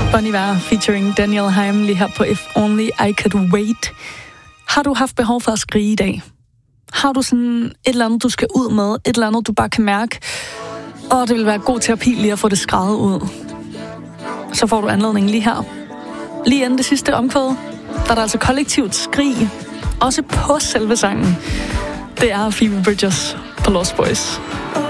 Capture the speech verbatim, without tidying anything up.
Bon Iver featuring Daniel Haim lige her på If Only I Could Wait. Har du haft behov for at skrige i dag? Har du sådan et eller andet, du skal ud med? Et eller andet, du bare kan mærke? Åh, det vil være god terapi lige at få det skrevet ud. Så får du anledningen lige her. Lige inden det sidste omkvæd, der er der altså kollektivt skrig. Også på selve sangen. Det er Phoebe Bridgers på Lost Boys.